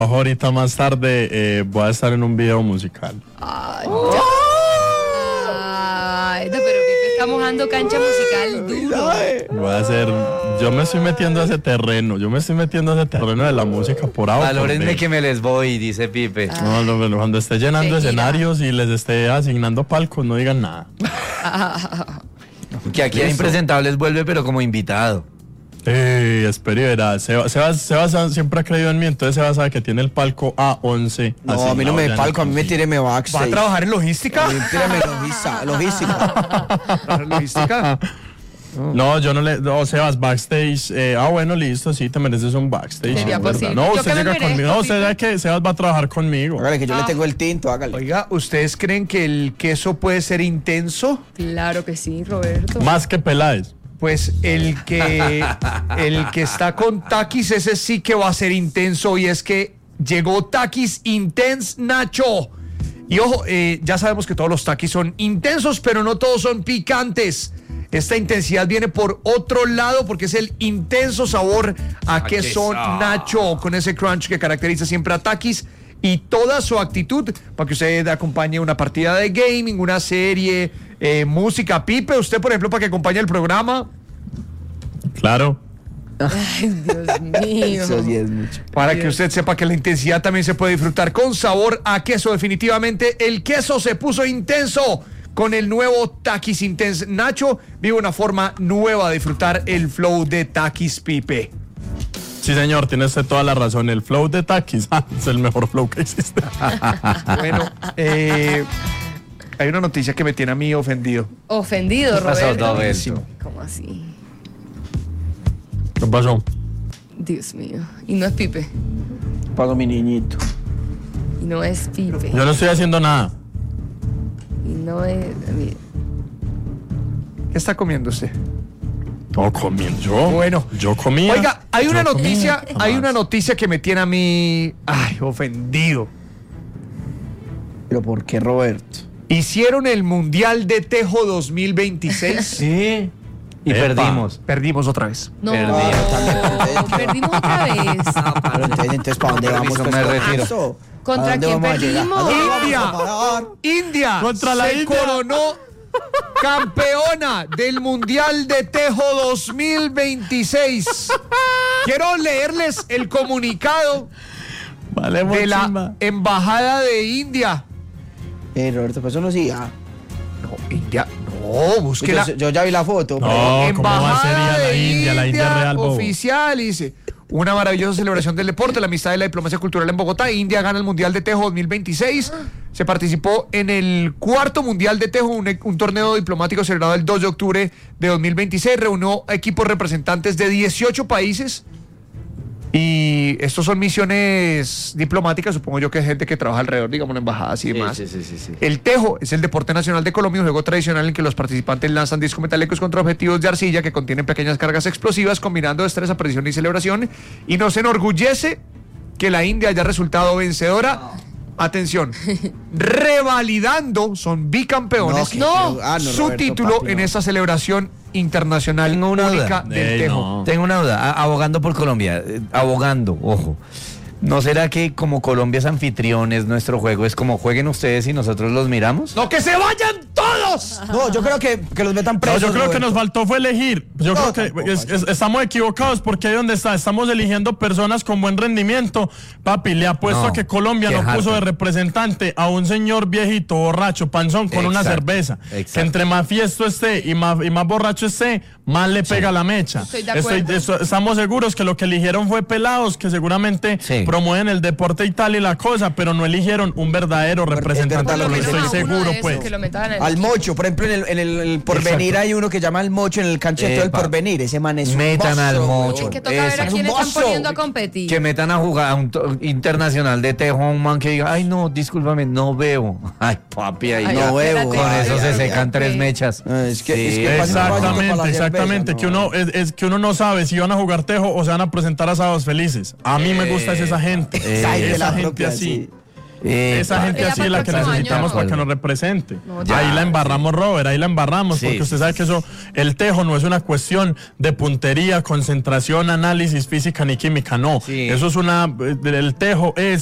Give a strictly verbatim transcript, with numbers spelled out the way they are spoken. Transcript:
Ahorita más tarde eh, voy a estar en un video musical. Ay, ya. Ay, no, pero Pipe está mojando cancha musical duro. Voy a hacer, yo me estoy metiendo a ese terreno, yo me estoy metiendo a ese terreno de la música por ahora. Valórenme que me les voy, dice Pipe. Ah. No, no, no, cuando esté llenando Seguirá. escenarios y les esté asignando palcos, no digan nada. Que aquí a Impresentables vuelve, pero como invitado. Eh, espero y verá. Sebas, Sebas, Sebas siempre ha creído en mí, entonces Sebas sabe que tiene el palco A once. No, a mí no me palco, a mí me tíreme backstage. ¿Va a trabajar en logística? A mí tíreme logística. Logística. ¿Logística? No, yo no le. No, Sebas, backstage. Eh, ah, bueno, listo, sí, te mereces un backstage. Sería es verdad. posible. No, Yo usted que me llega merezco, conmigo. No, usted Pipe. sabe que Sebas va a trabajar conmigo. Hágale, que yo le Ah. tengo el tinto, hágale. Oiga, ¿ustedes creen que el queso puede ser intenso? Claro que sí, Roberto. Más que Peláez. Pues el que, el que está con Takis, ese sí que va a ser intenso. Y es que llegó Takis Intense Nacho. Y ojo, eh, ya sabemos que todos los Takis son intensos, pero no todos son picantes. Esta intensidad viene por otro lado porque es el intenso sabor a queso Nacho, con ese crunch que caracteriza siempre a Takis y toda su actitud para que usted acompañe una partida de gaming, una serie, eh, música. Pipe, usted por ejemplo para que acompañe el programa. Claro. Ay, Dios mío. Eso sí es mucho. Para que usted sepa que la intensidad también se puede disfrutar con sabor a queso. Definitivamente el queso se puso intenso con el nuevo Takis Intense Nacho. Vive una forma nueva de disfrutar el flow de Takis, Pipe. Sí, señor, tiene usted toda la razón. El flow de Takis ah, es el mejor flow que existe. Bueno, eh, hay una noticia que me tiene a mí ofendido. Ofendido, ¿Qué pasó, Roberto. Roberto? ¿Cómo así? ¿Qué pasó? Dios mío. Y no es Pipe. Pago mi niñito. Y no es Pipe. Yo no estoy haciendo nada. Y no es. mire, ¿Qué está comiendo usted? No, comí yo. Bueno. Yo comía. Oiga, hay Yo una comía. noticia, hay Jamás. una noticia que me tiene a mí, ay, ofendido. ¿Pero por qué, Roberto? Hicieron el Mundial de Tejo dos mil veintiséis. Sí. Y Epa. perdimos. Perdimos otra vez. No, Perdimos. perdimos otra vez. Pero entonces, entonces ¿para dónde vamos? Permiso, pues, me con retiro. eso? ¿Contra ¿A dónde quién vamos a llegar? perdimos? ¿A dónde vamos India. a parar? India Contra la se India. coronó campeona del Mundial de Tejo dos mil veintiséis. Quiero leerles el comunicado Vale, de la chimba. Embajada de India. Eh, Roberto, pues eso no sí. Ah. No, India, no, búsquela. Yo, yo ya vi la foto. No, pero- ¿cómo va a ser Embajada la de India? La India real, bobo. oficial, dice. Una maravillosa celebración del deporte, la amistad y la diplomacia cultural en Bogotá. India gana el Mundial de Tejo dos mil veintiséis. Se participó en el cuarto Mundial de Tejo, un, un torneo diplomático celebrado el dos de octubre de dos mil veintiséis. Reunió a equipos representantes de dieciocho países. Y estos son misiones diplomáticas, supongo yo que es gente que trabaja alrededor, digamos, en embajadas y demás. Sí, sí, sí, sí. El tejo es el deporte nacional de Colombia, un juego tradicional en que los participantes lanzan discos metálicos contra objetivos de arcilla que contienen pequeñas cargas explosivas, combinando destreza, precisión y celebración. Y nos enorgullece que la India haya resultado vencedora. Atención, revalidando, son bicampeones, No, que- ah, no, su Roberto, título papi, en no. esta celebración internacional Tengo una única duda. del Ey, tejo. no. Tengo una duda, a- abogando por Colombia, eh, abogando, ojo. ¿No será que como Colombia es anfitriones, nuestro juego es como jueguen ustedes y nosotros los miramos? ¡No, que se vayan todos! No, yo creo que, que los metan No, presos. yo creo que Roberto. nos faltó fue elegir. Yo No, creo tampoco, que es- es- estamos equivocados porque ahí donde está, estamos eligiendo personas con buen rendimiento. Papi, le apuesto No, a que Colombia qué no puso harta. de representante a un señor viejito, borracho, panzón, con una Exacto, cerveza. exacto. Que entre más fiesto esté y más, y más borracho esté, más le pega la mecha. Estoy de acuerdo. eso- estamos seguros que lo que eligieron fue pelados que seguramente Sí. promueven el deporte y tal y la cosa, pero no eligieron un verdadero representante. verdad, Por lo lo menos Estoy a uno seguro, de esos pues. que lo metan en el Al equipo. mocho, por ejemplo, en el, en el, el porvenir Exacto. hay uno que llama al mocho en el cancheto del Epa. porvenir. Ese man es un Metan al monstruo, mocho. Es weón. que toca ver a Esa. quién Es un están monstruo. poniendo a competir. Que metan a jugar a un to- internacional de tejo a un man que diga, ay no, discúlpame, no veo. Ay, papi, ahí Ay, no no veo. espérate, Con ay, eso ay, se ay, secan ay, tres ay. mechas. Ah, es que- es Sí, que pasa- Exactamente, para la cerveza, exactamente. no. Que uno es, es que uno no sabe si van a jugar tejo o se van a presentar a sábados felices. A mí me gusta es esa gente. Eh, Ay, de esa la gente propia, así. sí. Eh, Esa gente Ya así para es la el que próximo necesitamos año. para que nos represente. No, ya. Ahí la embarramos, Robert, ahí la embarramos, Sí, porque usted sí, sabe sí, que eso, el tejo no es una cuestión de puntería, concentración, análisis, física ni química, no. Sí. Eso es una, el tejo es